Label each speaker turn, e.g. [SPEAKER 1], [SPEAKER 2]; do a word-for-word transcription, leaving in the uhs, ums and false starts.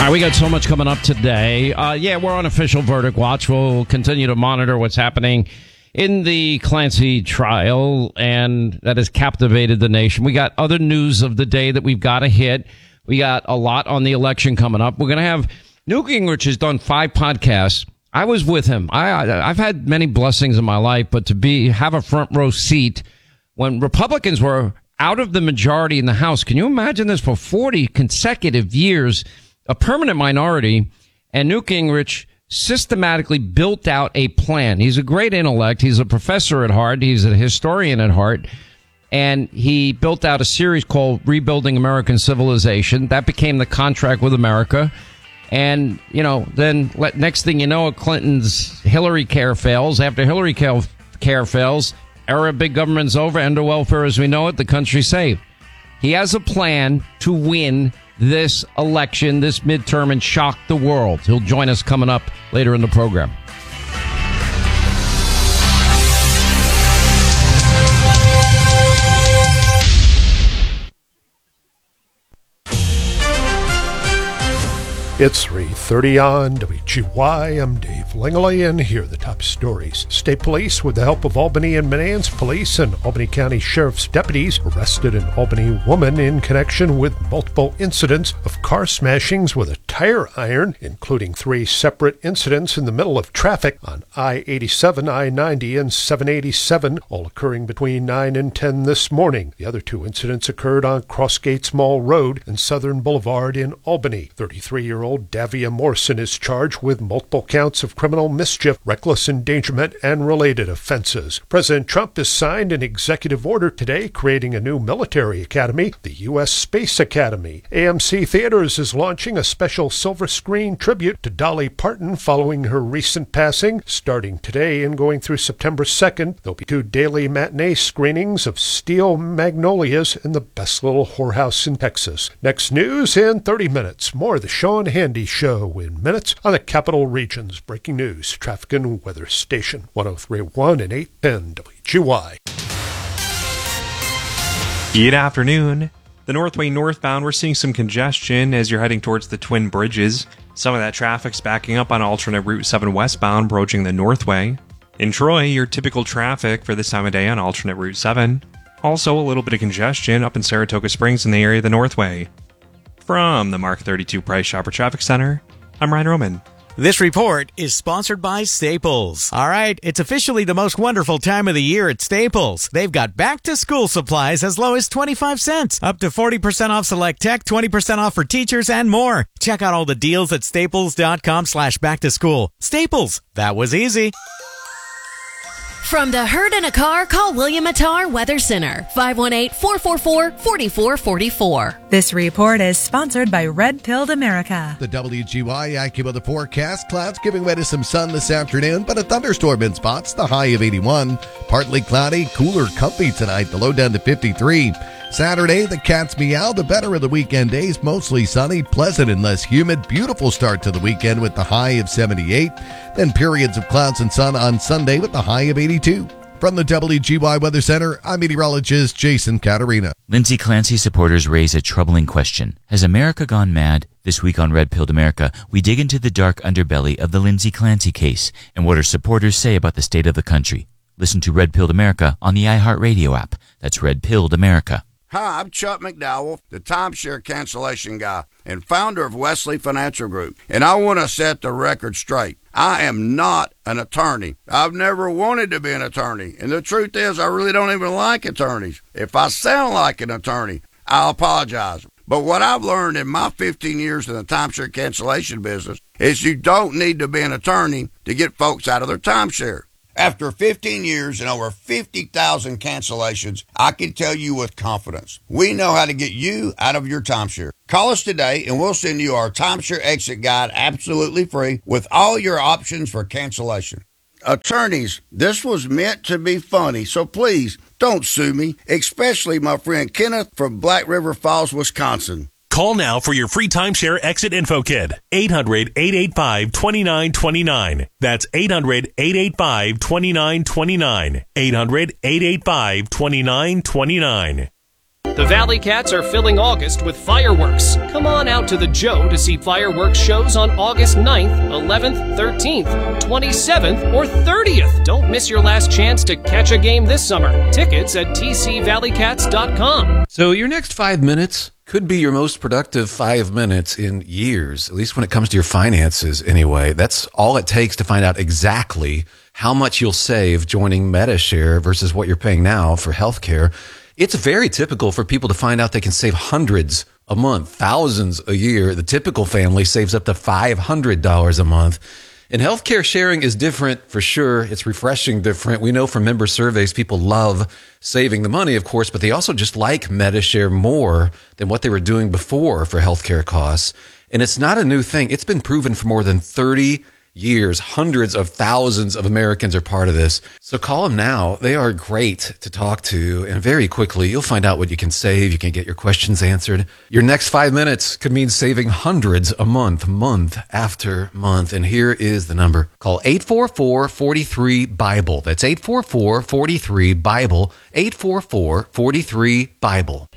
[SPEAKER 1] All right, we got so much coming up today. Uh, yeah, we're on official verdict watch. We'll continue to monitor what's happening in the Clancy trial, and that has captivated the nation. We got other news of the day that we've got to hit. We got a lot on the election coming up. We're going to have Newt Gingrich has done five podcasts. I was with him. I, I, I've had many blessings in my life, but to be have a front row seat when Republicans were out of the majority in the House. Can you imagine this for forty consecutive years? A permanent minority, and Newt Gingrich systematically built out a plan. He's a great intellect. He's a professor at heart. He's a historian at heart. And he built out a series called Rebuilding American Civilization. That became the contract with America. And, you know, then let, next thing you know, Clinton's Hillary care fails. After Hillary care, care fails, era of big government's over, end of welfare as we know it, the country's saved. He has a plan to win this election, this midterm, and shock the world. He'll join us coming up later in the program.
[SPEAKER 2] It's three thirty on W G Y. I'm Dave Langley, and here are the top stories. State Police, with the help of Albany and Manans Police and Albany County Sheriff's deputies, arrested an Albany woman in connection with multiple incidents of car smashings with a tire iron, including three separate incidents in the middle of traffic on I eighty-seven, I ninety, and seven eighty-seven, all occurring between nine and ten this morning. The other two incidents occurred on Crossgates Mall Road and Southern Boulevard in Albany. thirty-three-year-old Davia Morrison is charged with multiple counts of criminal mischief, reckless endangerment, and related offenses. President Trump has signed an executive order today creating a new military academy, the U S Space Academy. A M C Theaters is launching a special silver screen tribute to Dolly Parton following her recent passing. Starting today and going through September second, there'll be two daily matinee screenings of Steel Magnolias and The Best Little Whorehouse in Texas. Next news in thirty minutes. More of the Sean Handy Show in minutes on the Capital Region's breaking news, traffic and weather station. one oh three point one and eight ten W G Y.
[SPEAKER 3] Good afternoon. The Northway northbound, we're seeing some congestion as you're heading towards the Twin Bridges. Some of that traffic's backing up on alternate Route seven westbound, approaching the Northway. In Troy, your typical traffic for this time of day on alternate Route seven. Also, a little bit of congestion up in Saratoga Springs in the area of the Northway. From the Mark thirty-two Price Shopper Traffic Center, I'm Ryan Roman.
[SPEAKER 4] This report is sponsored by Staples. All right, it's officially the most wonderful time of the year at Staples. They've got back-to-school supplies as low as twenty-five cents, up to forty percent off select tech, twenty percent off for teachers, and more. Check out all the deals at staples.com slash back-to-school. Staples, that was easy.
[SPEAKER 5] From the herd in a car, call William Attar Weather Center, five one eight, four four four, four four four four.
[SPEAKER 6] This report is sponsored by Red Pilled America.
[SPEAKER 7] The W G Y AccuWeather forecast, clouds giving way to some sun this afternoon, but a thunderstorm in spots, the high of eighty-one. Partly cloudy, cooler, comfy tonight, the low down to fifty-three. Saturday, the cats meow, the better of the weekend days, mostly sunny, pleasant and less humid. Beautiful start to the weekend with the high of seventy-eight. Then periods of clouds and sun on Sunday with the high of eighty-two. From the W G Y Weather Center, I'm meteorologist Jason Caterina.
[SPEAKER 8] Lindsay Clancy supporters raise a troubling question. Has America gone mad? This week on Red Pilled America, we dig into the dark underbelly of the Lindsay Clancy case and what her supporters say about the state of the country. Listen to Red Pilled America on the iHeartRadio app. That's Red Pilled America.
[SPEAKER 9] Hi, I'm Chuck McDowell, the timeshare cancellation guy and founder of Wesley Financial Group, and I want to set the record straight. I am not an attorney. I've never wanted to be an attorney, and the truth is I really don't even like attorneys. If I sound like an attorney, I'll apologize. But what I've learned in my fifteen years in the timeshare cancellation business is you don't need to be an attorney to get folks out of their timeshare. After fifteen years and over fifty thousand cancellations, I can tell you with confidence, we know how to get you out of your timeshare. Call us today and we'll send you our timeshare exit guide absolutely free with all your options for cancellation. Attorneys, this was meant to be funny, so please don't sue me, especially my friend Kenneth from Black River Falls, Wisconsin.
[SPEAKER 10] Call now for your free timeshare exit info kit. eight hundred, eight eight five, two nine two nine. That's eight hundred, eight eight five, two nine two nine. eight hundred, eight eight five, two nine two nine.
[SPEAKER 11] The Valley Cats are filling August with fireworks. Come on out to the Joe to see fireworks shows on August ninth, eleventh, thirteenth, twenty-seventh, or thirtieth. Don't miss your last chance to catch a game this summer. Tickets at t c valley cats dot com.
[SPEAKER 12] So your next five minutes could be your most productive five minutes in years, at least when it comes to your finances anyway. That's all it takes to find out exactly how much you'll save joining MediShare versus what you're paying now for healthcare. It's very typical for people to find out they can save hundreds a month, thousands a year. The typical family saves up to five hundred dollars a month. And healthcare sharing is different for sure. It's refreshing different. We know from member surveys, people love saving the money, of course, but they also just like MediShare more than what they were doing before for healthcare costs. And it's not a new thing. It's been proven for more than thirty years. Hundreds of thousands of Americans are part of this. So call them now. They are great to talk to. And very quickly, you'll find out what you can save. You can get your questions answered. Your next five minutes could mean saving hundreds a month, month after month. And here is the number. Call eight four four, four three, BIBLE. That's eight four four, four three, BIBLE. eight four four, four three, BIBLE.